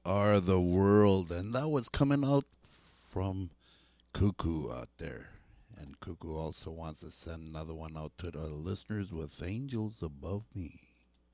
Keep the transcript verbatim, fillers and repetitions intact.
Are the World. And that was coming out from Cuckoo out there. And Cuckoo also wants to send another one out to the listeners with Angels Above Me.